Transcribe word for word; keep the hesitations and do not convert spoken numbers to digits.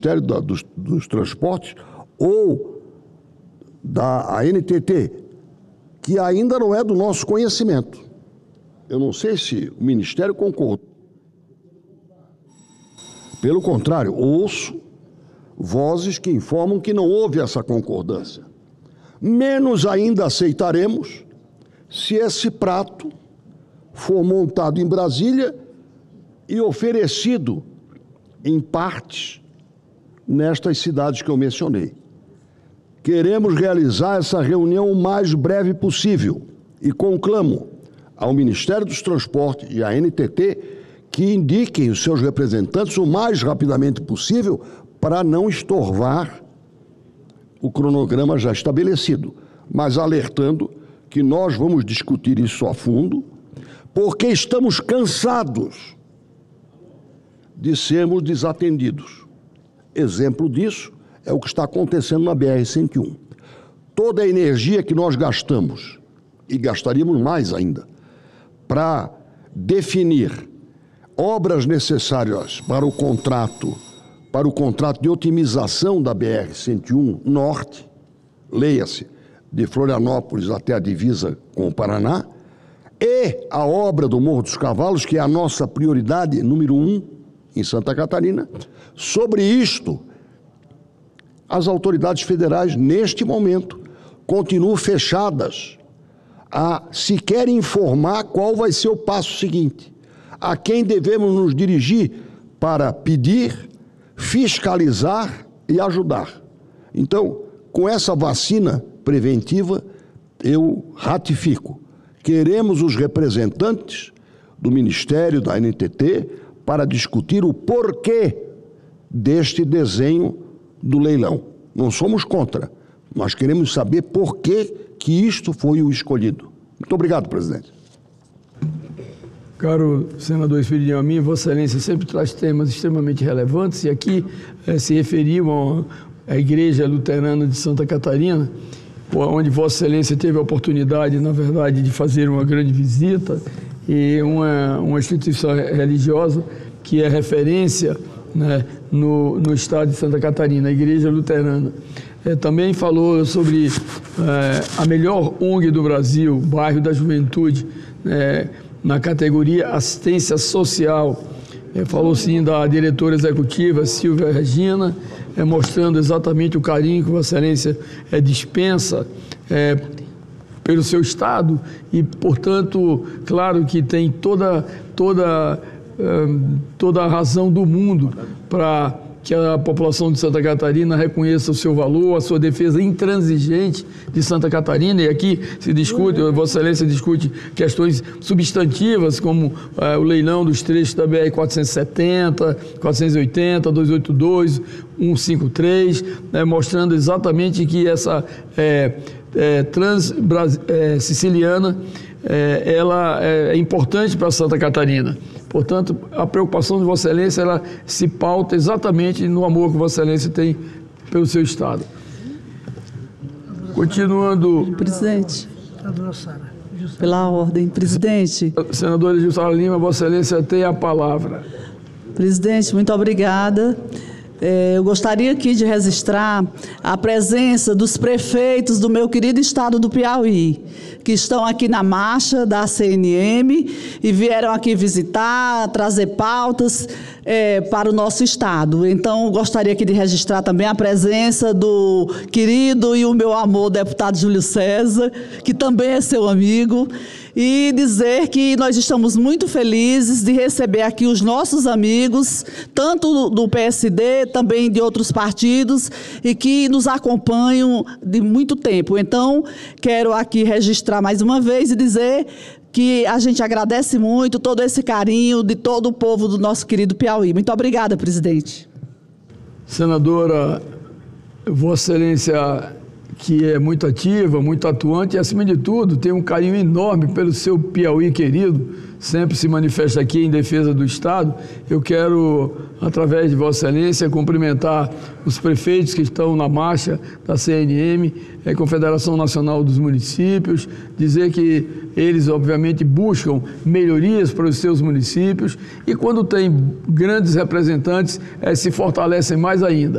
Ministério da, dos, dos Transportes ou da A N T T, que ainda não é do nosso conhecimento. Eu não sei se o Ministério concordou. Pelo contrário, ouço vozes que informam que não houve essa concordância. Menos ainda aceitaremos se esse prato for montado em Brasília e oferecido em partes nestas cidades que eu mencionei. Queremos realizar essa reunião o mais breve possível e conclamo ao Ministério dos Transportes e à N T T que indiquem os seus representantes o mais rapidamente possível para não estorvar o cronograma já estabelecido, mas alertando que nós vamos discutir isso a fundo, porque estamos cansados de sermos desatendidos. Exemplo disso é o que está acontecendo na B R cento e um. Toda a energia que nós gastamos, e gastaríamos mais ainda, para definir obras necessárias para o contrato, para o contrato de otimização da B R cento e um Norte, leia-se, de Florianópolis até a divisa com o Paraná, e a obra do Morro dos Cavalos, que é a nossa prioridade número um em Santa Catarina. Sobre isto, as autoridades federais, neste momento, continuam fechadas a sequer informar qual vai ser o passo seguinte, a quem devemos nos dirigir para pedir, fiscalizar e ajudar. Então, com essa vacina preventiva, eu ratifico. Queremos os representantes do Ministério, da N T T, para discutir o porquê deste desenho do leilão. Não somos contra, nós queremos saber por que que isto foi o escolhido. Muito obrigado, presidente. Caro senador Espírito Amin, Vossa Excelência sempre traz temas extremamente relevantes e aqui eh, se referiam à Igreja Luterana de Santa Catarina, onde Vossa Excelência teve a oportunidade, na verdade, de fazer uma grande visita, e uma, uma instituição religiosa que é referência, né, no, no estado de Santa Catarina, a Igreja Luterana. É, também falou sobre é, a melhor O N G do Brasil, Bairro da Juventude, é, na categoria assistência social. É, falou sim da diretora executiva Silvia Regina, é, mostrando exatamente o carinho que Vossa Excelência é, dispensa é, pelo seu estado e, portanto, claro que tem toda, toda, toda a razão do mundo para que a população de Santa Catarina reconheça o seu valor, a sua defesa intransigente de Santa Catarina, e aqui se discute, Vossa Excelência discute questões substantivas, como é, o leilão dos trechos da B R quatrocentos e setenta, quatrocentos e oitenta, duzentos e oitenta e dois, cento e cinquenta e três, né, mostrando exatamente que essa é, é, trans é, siciliana, é, ela é importante para Santa Catarina. Portanto, a preocupação de Vossa Excelência, ela se pauta exatamente no amor que Vossa Excelência tem pelo seu Estado. Continuando... Presidente, pela ordem. Presidente. Senadora Jussara Lima, Vossa Excelência tem a palavra. Presidente, muito obrigada. É, eu gostaria aqui de registrar a presença dos prefeitos do meu querido estado do Piauí, que estão aqui na marcha da C N M e vieram aqui visitar, trazer pautas é, para o nosso estado. Então, gostaria aqui de registrar também a presença do querido e o meu amor deputado Júlio César, que também é seu amigo, e dizer que nós estamos muito felizes de receber aqui os nossos amigos, tanto do P S D, também de outros partidos, e que nos acompanham de muito tempo. Então, quero aqui registrar mais uma vez e dizer que a gente agradece muito todo esse carinho de todo o povo do nosso querido Piauí. Muito obrigada, presidente. Senadora, Vossa Excelência que é muito ativa, muito atuante e, acima de tudo, tem um carinho enorme pelo seu Piauí querido, sempre se manifesta aqui em defesa do Estado. Eu quero, através de Vossa Excelência, cumprimentar os prefeitos que estão na marcha da C N M, a Confederação Nacional dos Municípios, dizer que eles, obviamente, buscam melhorias para os seus municípios e, quando tem grandes representantes, eh, se fortalecem mais ainda.